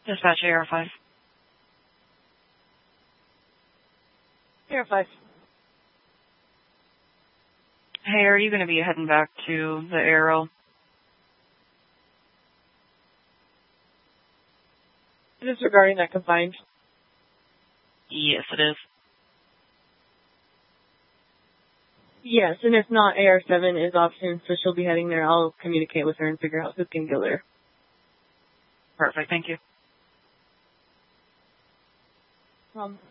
Dispatch AR5. AR5. Hey, are you going to be heading back to the Arrow? Is this regarding that confined? Yes, it is. Yes, and if not, AR7 is option, so she'll be heading there. I'll communicate with her and figure out who can go there. Perfect, thank you.